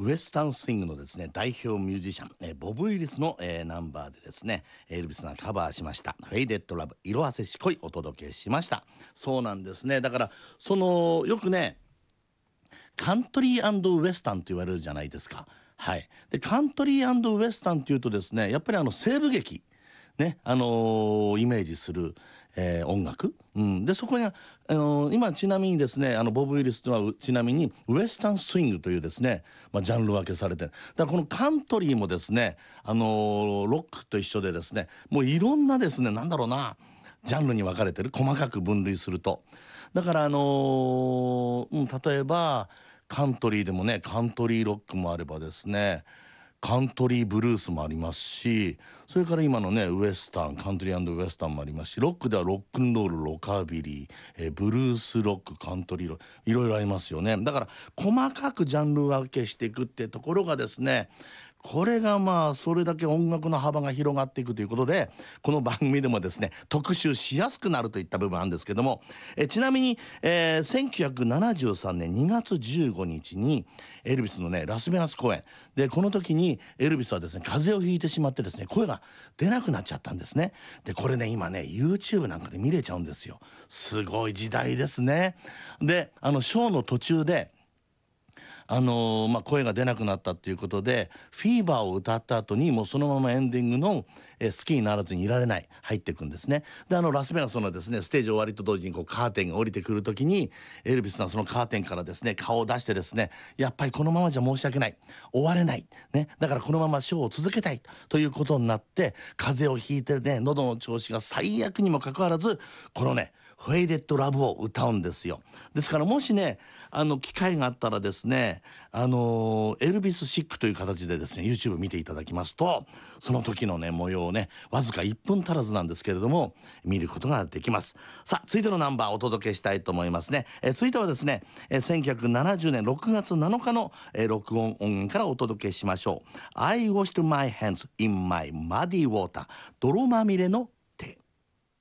ウエスタンスイングのですね代表ミュージシャン、ボブ・ウィリスの、ナンバーでですねエルビスがカバーしましたフェイデッド・ラブ色あせし恋お届けしました。そうなんですね。だからよくねカントリーウエスタンと言われるじゃないですか。はい。でカントリーウエスタンというとですねやっぱり西部劇ねイメージする、音楽、でそこには今ちなみにですねボブ・ウィリスとはちなみにウエスタンスイングというですね、ジャンル分けされてだからこのカントリーもですねロックと一緒でですねもういろんなですねなんだろうなジャンルに分かれてる細かく分類するとだから例えばカントリーでもねカントリーロックもあればですねカントリーブルースもありますしそれから今のねウエスタンカントリーウエスタンもありますしロックではロックンロールロカビリー、ブルースロックカントリーロックいろいろありますよね。だから細かくジャンル分けしていくってところがですねこれがそれだけ音楽の幅が広がっていくということでこの番組でもですね特集しやすくなるといった部分あるんですけどもちなみに、1973年2月15日にエルビスのねラスベガス公演でこの時にエルビスはですね風邪をひいてしまってですね声が出なくなっちゃったんですね。でこれね今ね YouTube なんかで見れちゃうんですよ。すごい時代ですね。でショーの途中で声が出なくなったっていうことでフィーバーを歌った後にもうそのままエンディングの、好きにならずにいられない入っていくんですね。でラスベガスのですねステージ終わりと同時にカーテンが降りてくる時にエルビスさんそのカーテンからですね顔を出してですねやっぱりこのままじゃ申し訳ない終われない、ね、だからこのままショーを続けたいということになって風邪をひいてね喉の調子が最悪にもかかわらずこのねフェイデッドラブを歌うんですよ。ですからもしね機会があったらですねエルビスシックという形でですね YouTube 見ていただきますとその時のね模様をねわずか1分足らずなんですけれども見ることができます。さあ続いてのナンバーをお届けしたいと思いますね。続いてはですね、1970年6月7日の、録音音源からお届けしましょう。I washed my hands in my muddy water 泥まみれの